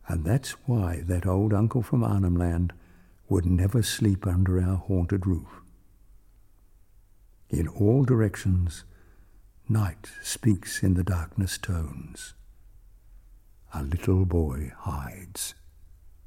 And that's why that old uncle from Arnhem would never sleep under our haunted roof. In all directions, night speaks in the darkness tones. A little boy hides.